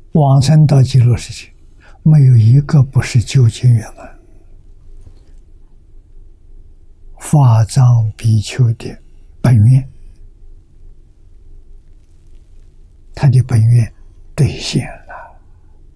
往生到极乐世界，没有一个不是究竟圆满。法藏比丘的本愿，他的本愿兑现了。